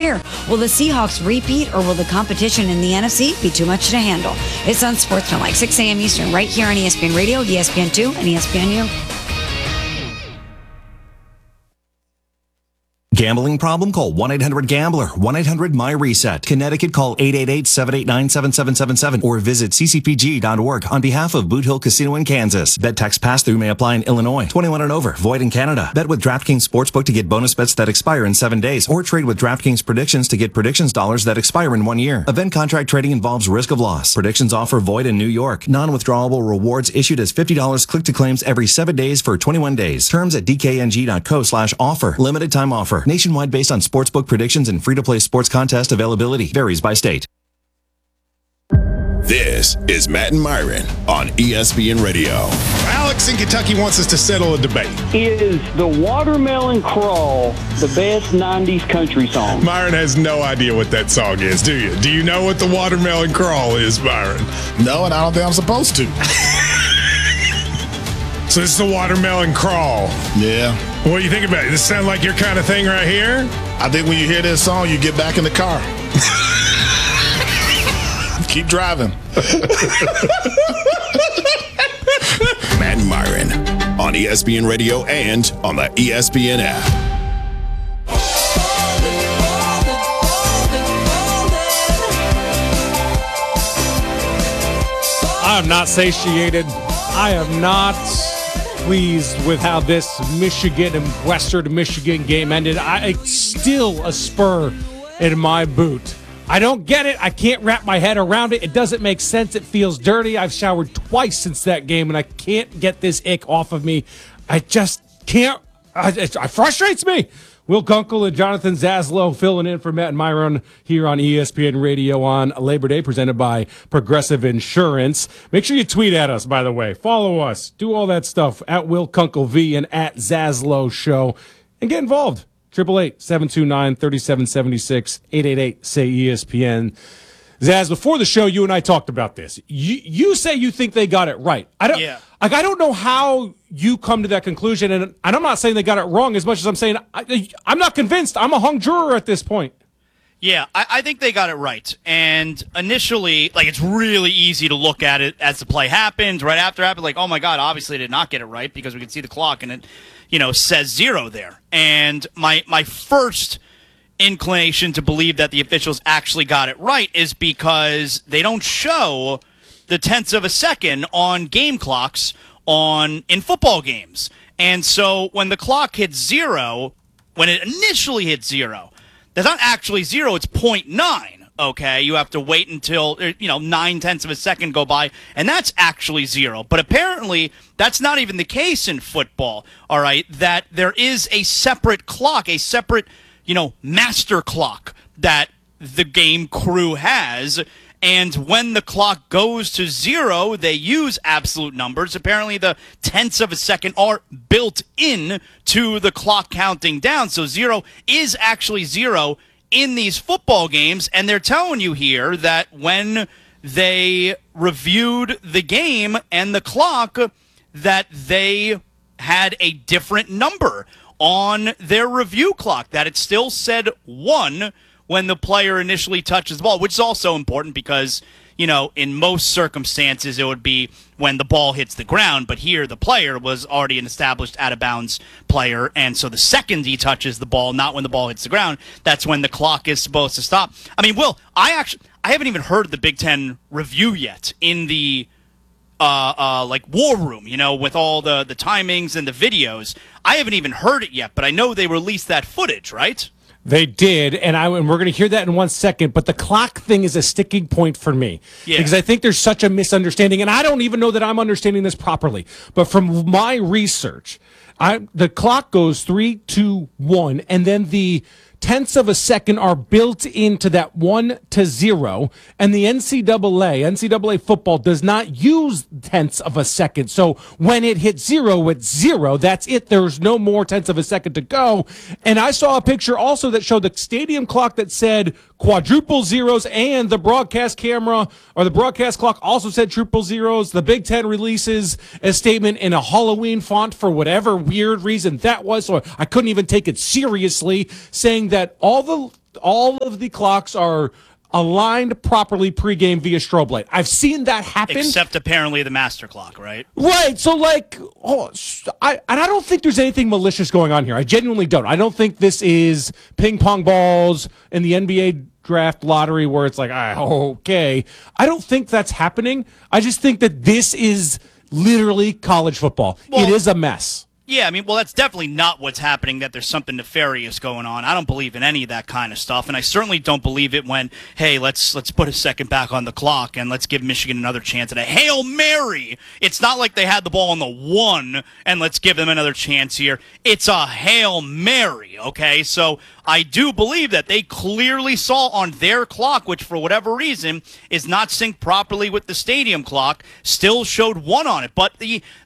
year. Will the Seahawks repeat, or will the competition in the NFC be too much to handle? It's on Sportsman, 6 a.m. Eastern, right here on ESPN Radio, ESPN2, and ESPNU. Gambling problem? Call 1-800-GAMBLER, 1-800-MY-RESET. Connecticut, call 888-789-7777 or visit ccpg.org on behalf of Boot Hill Casino in Kansas. Bet tax pass-through may apply in Illinois. 21 and over. Void in Canada. Bet with DraftKings Sportsbook to get bonus bets that expire in 7 days, or trade with DraftKings Predictions to get predictions dollars that expire in 1 year. Event contract trading involves risk of loss. Predictions offer void in New York. Non-withdrawable rewards issued as $50 click-to-claims every 7 days for 21 days. Terms at dkng.co/offer. Limited time offer. Nationwide based on sportsbook predictions and free-to-play sports contest availability. Varies by state. This is Matt and Myron on ESPN Radio. Alex in Kentucky wants us to settle a debate. Is the Watermelon Crawl the best 90s country song? Myron has no idea what that song is, do you? Do you know what the Watermelon Crawl is, Myron? No, and I don't think I'm supposed to. So this is the Watermelon Crawl. Yeah. What do you think about it? Does this sound like your kind of thing right here? I think when you hear this song, you get back in the car. Keep driving. Matt and Myron on ESPN Radio and on the ESPN app. I am not satiated. I am not pleased with how this Michigan and Western Michigan game ended. It's still a spur in my boot. I don't get it. I can't wrap my head around it. It doesn't make sense. It feels dirty. I've showered twice since that game, and I can't get this ick off of me. I just can't. It frustrates me. Will Kunkel and Jonathan Zaslow filling in for Matt and Myron here on ESPN Radio on Labor Day, presented by Progressive Insurance. Make sure you tweet at us, by the way. Follow us. Do all that stuff at Will Kunkel V and at Zaslow Show. And get involved. 888-729-3776, 888-SAY-ESPN. Zaz, before the show, you and I talked about this. You say you think they got it right. I don't know how you come to that conclusion, and I'm not saying they got it wrong as much as I'm saying I'm not convinced. I'm a hung juror at this point. Yeah, I think they got it right. And initially, it's really easy to look at it as the play happens, right after it happened, oh my God, obviously they did not get it right because we can see the clock and it, says 0 there. And my first inclination to believe that the officials actually got it right is because they don't show the tenths of a second on game clocks in football games. And so when the clock hits 0, when it initially hits 0, that's not actually 0, it's 0.9. Okay, you have to wait until 9 tenths of a second go by, and that's actually 0. But apparently, that's not even the case in football. All right, that there is a separate clock, a separate master clock that the game crew has. And when the clock goes to 0, they use absolute numbers. Apparently, the tenths of a second are built in to the clock counting down. So 0 is actually 0 in these football games. And they're telling you here that when they reviewed the game and the clock, that they had a different number on their review clock, that it still said 1 when the player initially touches the ball, which is also important because, in most circumstances it would be when the ball hits the ground, but here the player was already an established out-of-bounds player, and so the second he touches the ball, not when the ball hits the ground, that's when the clock is supposed to stop. I mean, Will, I haven't even heard the Big Ten review yet in the war room, with all the timings and the videos. I haven't even heard it yet, but I know they released that footage, right? They did, and we're going to hear that in 1 second, but the clock thing is a sticking point for me. Yeah. Because I think there's such a misunderstanding, and I don't even know that I'm understanding this properly. But from my research, the clock goes 3, 2, 1, and then the tenths of a second are built into that 1 to 0, and the NCAA football does not use tenths of a second. So when it hits 0, it's 0. That's it. There's no more tenths of a second to go. And I saw a picture also that showed the stadium clock that said quadruple zeros, and the broadcast camera or the broadcast clock also said triple zeros. The Big Ten releases a statement in a Halloween font for whatever weird reason that was, so I couldn't even take it seriously, saying that all all of the clocks are aligned properly pregame via strobe light. I've seen that happen. Except apparently the master clock, right? Right. So, I don't think there's anything malicious going on here. I genuinely don't. I don't think this is ping pong balls in the NBA draft lottery where it's like, okay. I don't think that's happening. I just think that this is literally college football. It is a mess. Yeah, I mean, well, that's definitely not what's happening, that there's something nefarious going on. I don't believe in any of that kind of stuff, and I certainly don't believe it when, hey, let's put a second back on the clock and let's give Michigan another chance at a Hail Mary. It's not like they had the ball on the 1 and let's give them another chance here. It's a Hail Mary, okay? So I do believe that they clearly saw on their clock, which for whatever reason is not synced properly with the stadium clock, still showed 1 on it. But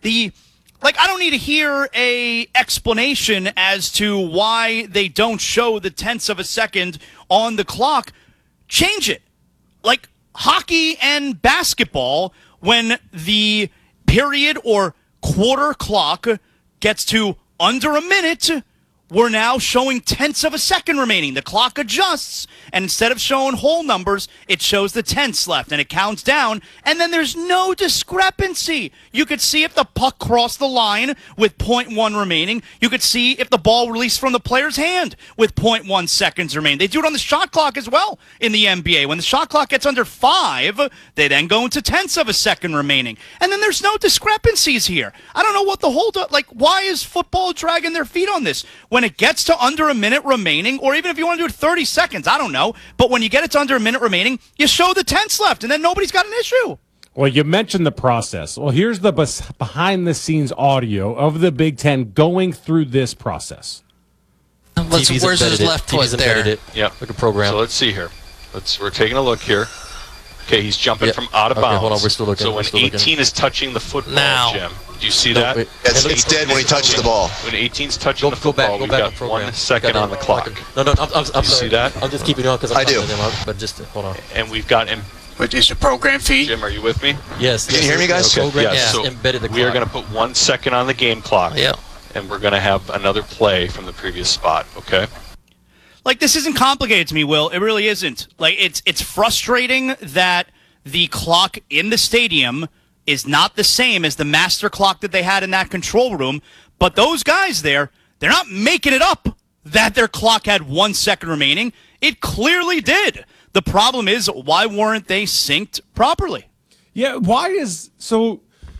I don't need to hear a explanation as to why they don't show the tenths of a second on the clock. Change it. Like hockey and basketball, when the period or quarter clock gets to under a minute, we're now showing tenths of a second remaining. The clock adjusts, and instead of showing whole numbers, it shows the tenths left, and it counts down, and then there's no discrepancy. You could see if the puck crossed the line with 0.1 remaining. You could see if the ball released from the player's hand with 0.1 seconds remaining. They do it on the shot clock as well in the NBA. When the shot clock gets under 5, they then go into tenths of a second remaining. And then there's no discrepancies here. I don't know what the hold up, why is football dragging their feet on this? When it gets to under a minute remaining, or even if you want to do it 30 seconds, I don't know. But when you get it to under a minute remaining, you show the tenths left, and then nobody's got an issue. Well, you mentioned the process. Well, here's the behind-the-scenes audio of the Big Ten going through this process. Where's his left foot there? Yeah, like a program. So let's see here. We're taking a look here. Okay, he's jumping from out of bounds. Hold on, we're still looking. So when 18 is touching the football, Jim, do you see that? It's dead when he touches the ball. When 18's touching the football, we've got 1 second on the clock. No, I'm sorry. See that? I'm just keeping on because I do. But just hold on. And we've got him. What is the program fee? Jim, are you with me? Yes. Can you hear me, guys? Okay. Yes. So Embedded the clock. we are going to put 1 second on the game clock. Yeah. And we're going to have another play from the previous spot. Okay. This isn't complicated to me, Will. It really isn't. It's frustrating that the clock in the stadium is not the same as the master clock that they had in that control room. But those guys there, they're not making it up that their clock had 1 second remaining. It clearly did. The problem is, why weren't they synced properly? Yeah, why is so?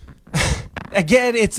Again, it's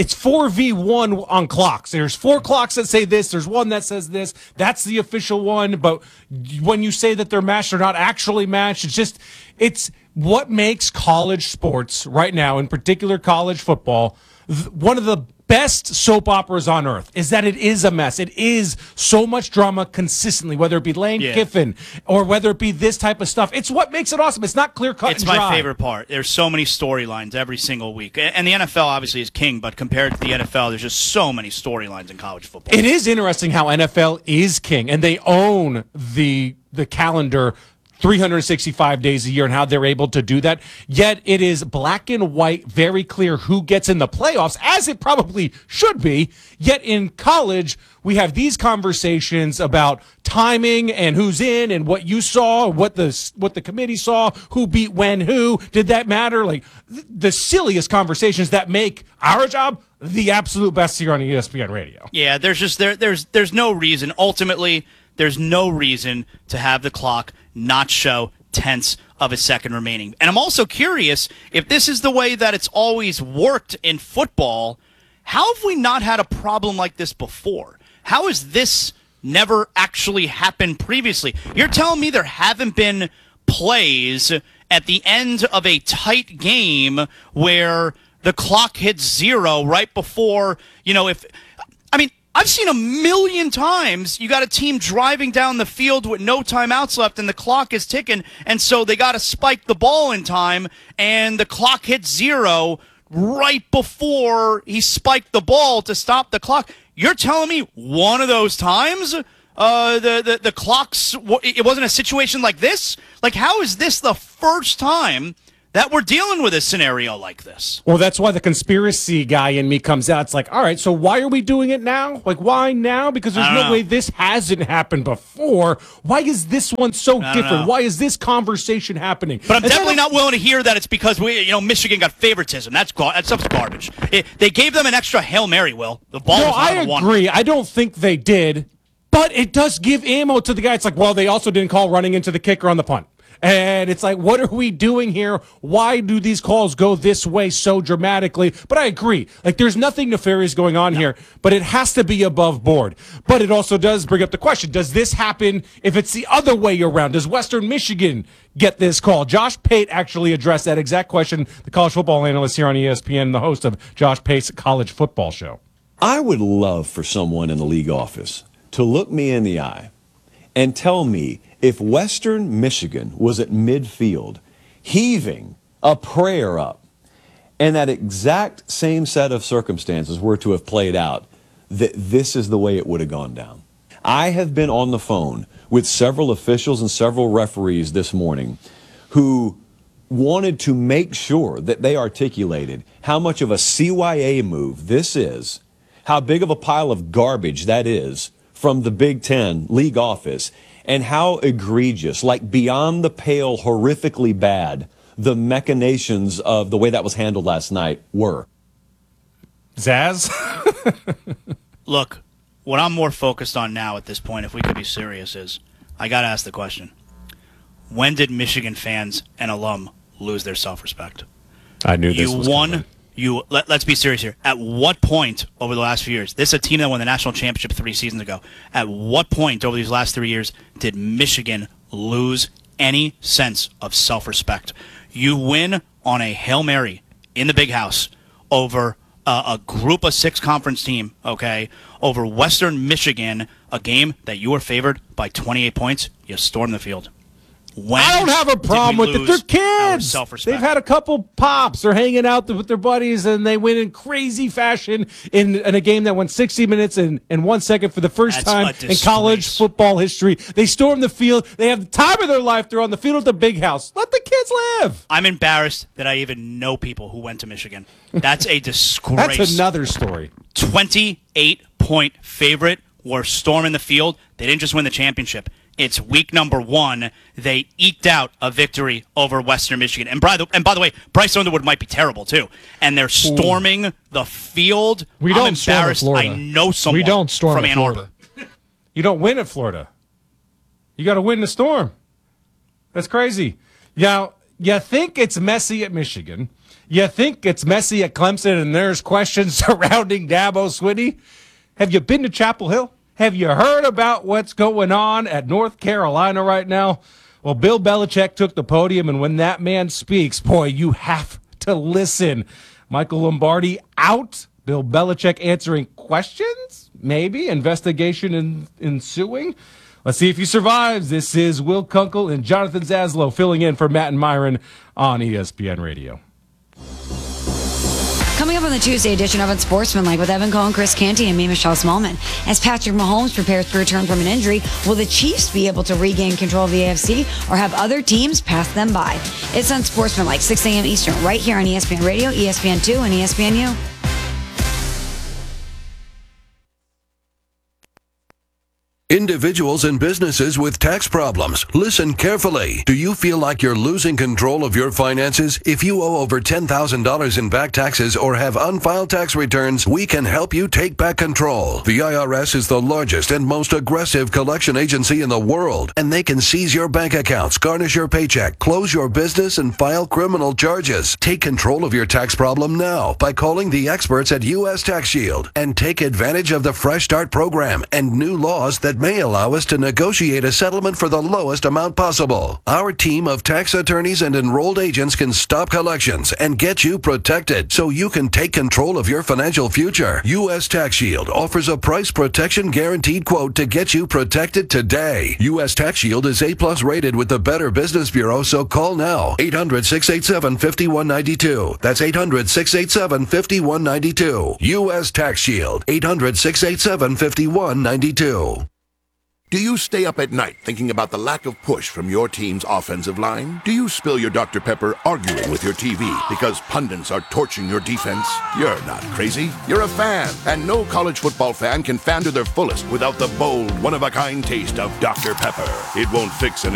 4v1 on clocks. There's 4 clocks that say this. There's 1 that says this. That's the official one. But when you say that they're matched, they're not actually matched. It's what makes college sports right now, in particular college football, one of the best soap operas on earth is that it is a mess. It is so much drama consistently, whether it be Lane Kiffin or whether it be this type of stuff. It's what makes it awesome. It's not clear cut. It's my favorite part. There's so many storylines every single week. And the NFL obviously is king, but compared to the NFL, there's just so many storylines in college football. It is interesting how NFL is king and they own the calendar 365 days a year and how they're able to do that. Yet it is black and white, very clear who gets in the playoffs, as it probably should be. Yet in college, we have these conversations about timing and who's in and what you saw, what the committee saw, who beat when, who. Did that matter? The silliest conversations that make our job the absolute best here on ESPN Radio. Yeah, there's no reason. Ultimately, there's no reason to have the clock not show tenths of a second remaining. And I'm also curious, if this is the way that it's always worked in football, how have we not had a problem like this before? How has this never actually happened previously? You're telling me there haven't been plays at the end of a tight game where the clock hits 0 right before, I've seen 1,000,000 times you got a team driving down the field with no timeouts left and the clock is ticking, and so they got to spike the ball in time, and the clock hits 0 right before he spiked the ball to stop the clock. You're telling me one of those times the clocks, it wasn't a situation like this? How is this the first time that we're dealing with a scenario like this. Well, that's why the conspiracy guy in me comes out. It's like, all right, so why are we doing it now? Like, why now? Because there's no way this hasn't happened before. Why is this one so different? Why is this conversation happening? But I'm definitely not willing to hear that it's because Michigan got favoritism. That stuff's garbage. They gave them an extra Hail Mary, Will. The ball was I agree. I don't think they did, but it does give ammo to the guy. It's like, well, they also didn't call running into the kicker on the punt. And it's like, what are we doing here? Why do these calls go this way so dramatically? But I agree. Like, there's nothing nefarious going on here, but it has to be above board. But it also does bring up the question, does this happen if it's the other way around? Does Western Michigan get this call? Josh Pate actually addressed that exact question, the college football analyst here on ESPN, the host of Josh Pate's College Football Show. I would love for someone in the league office to look me in the eye and tell me if Western Michigan was at midfield, heaving a prayer up, and that exact same set of circumstances were to have played out, that this is the way it would have gone down. I have been on the phone with several officials and several referees this morning who wanted to make sure that they articulated how much of a CYA move this is, how big of a pile of garbage that is from the Big Ten league office, and how egregious, like beyond the pale, horrifically bad, the machinations of the way that was handled last night were. Zaz? Look, what I'm more focused on now at this point, if we could be serious, is I got to ask the question. When did Michigan fans and alum lose their self-respect? I knew this was coming. Let's be serious here. At what point over the last few years, this is a team that won the national championship 3 seasons ago, at what point over these last 3 years did Michigan lose any sense of self-respect? You win on a Hail Mary in the Big House over a group of 6 conference team, okay, over Western Michigan, a game that you were favored by 28 points, you storm the field. I don't have a problem with it. They're kids. They've had a couple pops. They're hanging out with their buddies, and they win in crazy fashion in a game that went 60 minutes and 1 second for the first time in college football history. They storm the field. They have the time of their life. They're on the field at the Big House. Let the kids live. I'm embarrassed that I even know people who went to Michigan. That's a disgrace. That's another story. 28-point favorite. Were storming the field. They didn't just win the championship. It's week number 1. They eked out a victory over Western Michigan. And by the way, Bryce Underwood might be terrible too. And they're storming the field. We I'm don't storm embarrassed. at Florida. I know someone we don't storm from at Ann Florida. Arbor. You don't win at Florida. You got to win the storm. That's crazy. Now, you think it's messy at Michigan. You think it's messy at Clemson, and there's questions surrounding Dabo Swinney. Have you been to Chapel Hill? Have you heard about what's going on at North Carolina right now? Well, Bill Belichick took the podium, and when that man speaks, boy, you have to listen. Michael Lombardi out. Bill Belichick answering questions? Maybe. Investigation ensuing? Let's see if he survives. This is Will Kunkel and Jonathan Zaslow filling in for Matt and Myron on ESPN Radio. Coming up on the Tuesday edition of Unsportsmanlike with Evan Cohen, Chris Canty, and me, Michelle Smallman. As Patrick Mahomes prepares to return from an injury, will the Chiefs be able to regain control of the AFC or have other teams pass them by? It's Unsportsmanlike, 6 a.m. Eastern, right here on ESPN Radio, ESPN2, and ESPNU. Individuals and businesses with tax problems, listen carefully. Do you feel like you're losing control of your finances? If you owe over $10,000 in back taxes or have unfiled tax returns, we can help you take back control. The IRS is the largest and most aggressive collection agency in the world, and they can seize your bank accounts, garnish your paycheck, close your business, and file criminal charges. Take control of your tax problem now by calling the experts at U.S. Tax Shield and take advantage of the Fresh Start program and new laws that may allow us to negotiate a settlement for the lowest amount possible. Our team of tax attorneys and enrolled agents can stop collections and get you protected so you can take control of your financial future. U.S. Tax Shield offers a price protection guaranteed quote to get you protected today. U.S. Tax Shield is A+ rated with the Better Business Bureau, so call now. 800-687-5192. That's 800-687-5192. U.S. Tax Shield. 800-687-5192. Do you stay up at night thinking about the lack of push from your team's offensive line? Do you spill your Dr. Pepper arguing with your TV because pundits are torching your defense? You're not crazy. You're a fan. And no college football fan can fan to their fullest without the bold, one-of-a-kind taste of Dr. Pepper. It won't fix an